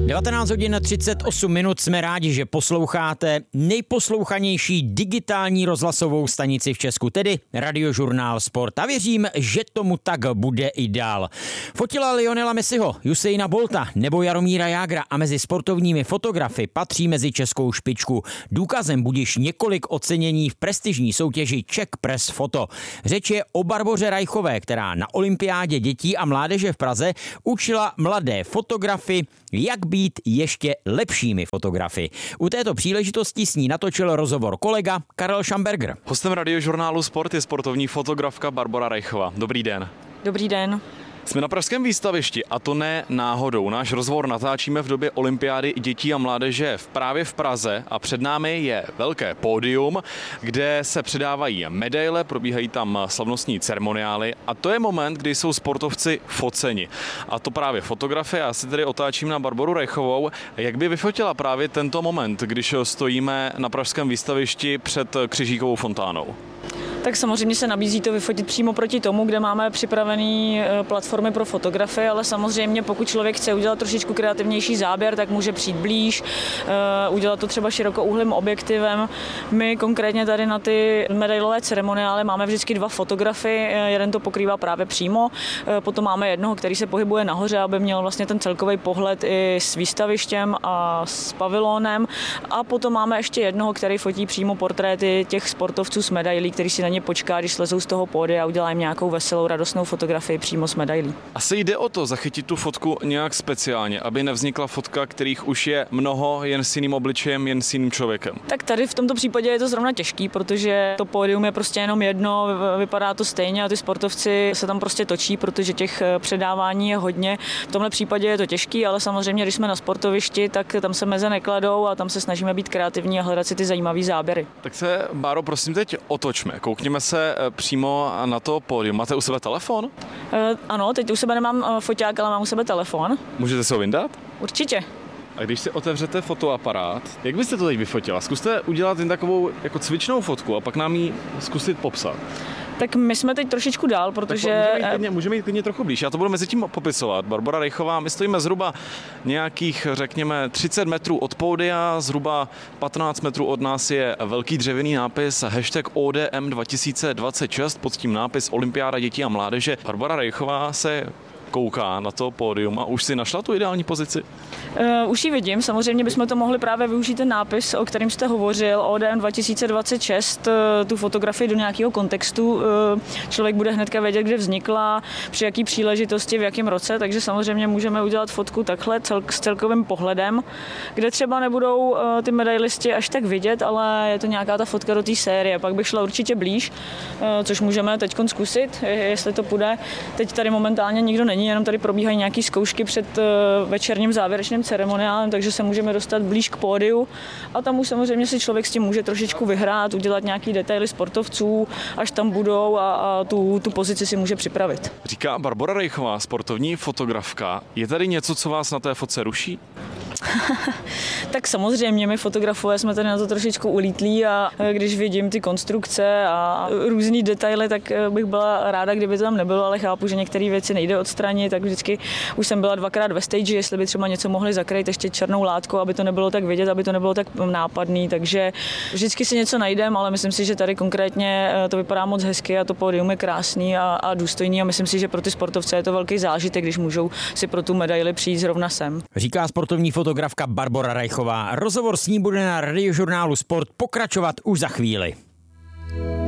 19 hodin 38 minut, jsme rádi, že posloucháte nejposlouchanější digitální rozhlasovou stanici v Česku, tedy Radiožurnál Sport. A věřím, že tomu tak bude i dál. Fotila Lionela Messiho, Usaina Bolta nebo Jaromíra Jágra a mezi sportovními fotografy patří mezi českou špičku. Důkazem budiž několik ocenění v prestižní soutěži Czech Press Photo. Řeč je o Barboře Rajchové, která na olympiádě dětí a mládeže v Praze učila mladé fotografy, jak být ještě lepšími fotografy. U této příležitosti s ní natočil rozhovor kolega Karel Schamberger. Hostem Radiožurnálu Sport je sportovní fotografka Barbora Rajchová. Dobrý den. Dobrý den. Jsme na pražském výstavišti a to ne náhodou. Náš rozhovor natáčíme v době olympiády dětí a mládeže právě v Praze a před námi je velké pódium, kde se předávají medaile, probíhají tam slavnostní ceremoniály a to je moment, kdy jsou sportovci foceni. A to právě fotografie. Já se tedy otáčím na Barboru Rajchovou. Jak by vyfotila právě tento moment, když stojíme na pražském výstavišti před Křižíkovou fontánou? Tak samozřejmě se nabízí to vyfotit přímo proti tomu, kde máme připravený platformy pro fotografy, ale samozřejmě pokud člověk chce udělat trošičku kreativnější záběr, tak může přijít blíž, udělat to třeba širokouhlým objektivem. My konkrétně tady na ty medailové ceremoniály máme vždycky dva fotografy, jeden to pokrývá právě přímo, potom máme jednoho, který se pohybuje nahoře, aby měl vlastně ten celkový pohled i s výstavištěm a s pavilónem, a potom máme ještě jednoho, který fotí přímo portréty těch sportovců s medailí, který si na ně počká, když slezou z toho pódia a udělá jim nějakou veselou, radostnou fotografii přímo s medailí. Asi jde o to zachytit tu fotku nějak speciálně, aby nevznikla fotka, kterých už je mnoho, jen s jiným obličejem, jen s jiným člověkem. Tak tady v tomto případě je to zrovna těžký, protože to pódium je prostě jenom jedno, vypadá to stejně a ty sportovci se tam prostě točí, protože těch předávání je hodně. V tomhle případě je to těžký, ale samozřejmě, když jsme na sportovišti, tak tam se meze nekladou a tam se snažíme být kreativní a hledat si ty zajímavé záběry. Tak se, Báro, prosím teď otočme. Koukněme se přímo na to pódium. Máte u sebe telefon? Ano, teď u sebe nemám foťák, ale mám u sebe telefon. Můžete se ho vyndat? Určitě. A když si otevřete fotoaparát, jak byste to teď vyfotila? Zkuste udělat jen takovou jako cvičnou fotku a pak nám ji zkusit popsat. Tak my jsme teď trošičku dál, protože... Můžeme jít klidně trochu blíž. Já to budu mezi tím popisovat. Barbora Rajchová, my stojíme zhruba nějakých, řekněme, 30 metrů od pódia, zhruba 15 metrů od nás je velký dřevěný nápis hashtag ODM 2026, pod tím nápis Olympiáda dětí a mládeže. Barbora Rajchová se kouká na to pódium a už si našla tu ideální pozici? Už ji vidím, samozřejmě bychom to mohli právě využít ten nápis, o kterém jste hovořil, ODM 2026, tu fotografii do nějakého kontextu. Člověk bude hnedka vědět, kde vznikla, při jaký příležitosti, v jakém roce, takže samozřejmě můžeme udělat fotku takhle s celkovým pohledem, kde třeba nebudou ty medailisti až tak vidět, ale je to nějaká ta fotka do té série. Pak bych šla určitě blíž, což můžeme teď zkusit, jestli to půjde. Teď tady momentálně nikdo není, jenom tady probíhají nějaké zkoušky před večerním závěrečným ceremoniálem, takže se můžeme dostat blíž k pódiu a tam už samozřejmě si člověk s tím může trošičku vyhrát, udělat nějaký detaily sportovců, až tam budou a tu pozici si může připravit. Říká Barbora Rajchová, sportovní fotografka. Je tady něco, co vás na té fotce ruší? Tak samozřejmě, my fotografové jsme tady na to trošičku ulítlí a když vidím ty konstrukce a různý detaily, tak bych byla ráda, kdyby to tam nebylo, ale chápu, že některé věci nejde odstranit, tak vždycky už jsem byla dvakrát ve stage, jestli by třeba něco mohli zakrýt ještě černou látkou, aby to nebylo tak vidět, aby to nebylo tak nápadný, takže vždycky si něco najdem, ale myslím si, že tady konkrétně to vypadá moc hezky a to pódium je krásný a důstojný a myslím si, že pro ty sportovce je to velký zážitek, když můžou si pro tu medaili přijít zrovna sem. Říká sportovní fotografka Barbora Rajchová. Rozhovor s ní bude na Radiožurnálu Sport pokračovat už za chvíli.